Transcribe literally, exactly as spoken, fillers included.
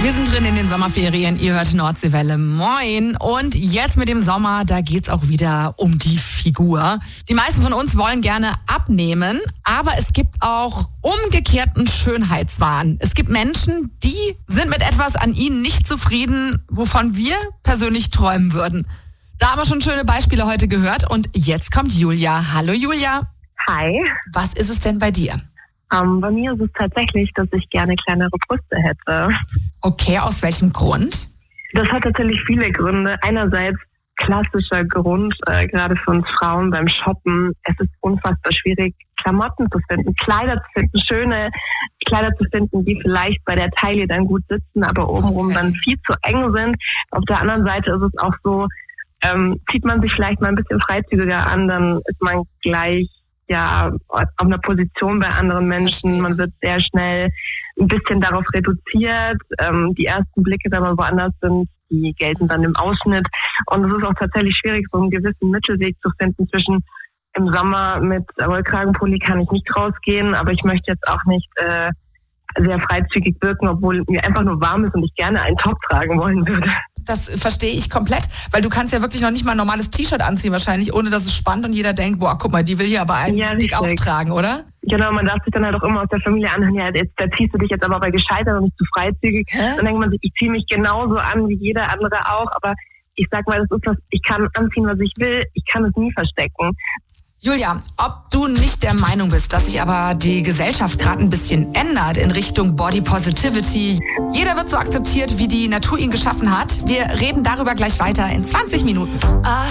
Wir sind drin in den Sommerferien. Ihr hört Nordseewelle. Moin. Und jetzt mit dem Sommer, da geht's auch wieder um die Figur. Die meisten von uns wollen gerne abnehmen, aber es gibt auch umgekehrten Schönheitswahn. Es gibt Menschen, die sind mit etwas an ihnen nicht zufrieden, wovon wir persönlich träumen würden. Da haben wir schon schöne Beispiele heute gehört. Und jetzt kommt Julia. Hallo Julia. Hi. Was ist es denn bei dir? Ähm, bei mir ist es tatsächlich, dass ich gerne kleinere Brüste hätte. Okay, aus welchem Grund? Das hat tatsächlich viele Gründe. Einerseits klassischer Grund, äh, gerade für uns Frauen beim Shoppen. Es ist unfassbar schwierig, Klamotten zu finden, Kleider zu finden, schöne Kleider zu finden, die vielleicht bei der Taille dann gut sitzen, aber obenrum Okay. dann viel zu eng sind. Auf der anderen Seite ist es auch so, ähm, zieht man sich vielleicht mal ein bisschen freizügiger an, dann ist man gleich ja auf einer Position bei anderen Menschen. Verstehe. Man wird sehr schnell ein bisschen darauf reduziert. Ähm, die ersten Blicke, wenn man woanders sind, die gelten dann im Ausschnitt. Und es ist auch tatsächlich schwierig, so einen gewissen Mittelweg zu finden zwischen im Sommer mit Rollkragenpulli kann ich nicht rausgehen, aber ich möchte jetzt auch nicht äh, sehr freizügig wirken, obwohl mir einfach nur warm ist und ich gerne einen Top tragen wollen würde. Das verstehe ich komplett, weil du kannst ja wirklich noch nicht mal ein normales T-Shirt anziehen wahrscheinlich, ohne dass es spannt und jeder denkt, boah, guck mal, die will hier aber einen Ja, dick richtig. auftragen, oder? Genau, man darf sich dann halt auch immer aus der Familie anhören, ja, jetzt, da ziehst du dich jetzt aber bei gescheitert und nicht zu freizügig. Hä? Dann denkt man sich, ich ziehe mich genauso an wie jeder andere auch, aber ich sag mal, das ist was, ich kann anziehen, was ich will, ich kann es nie verstecken. Julia, ob du nicht der Meinung bist, dass sich aber die Gesellschaft gerade ein bisschen ändert in Richtung Body Positivity. Jeder wird so akzeptiert, wie die Natur ihn geschaffen hat. Wir reden darüber gleich weiter in zwanzig Minuten.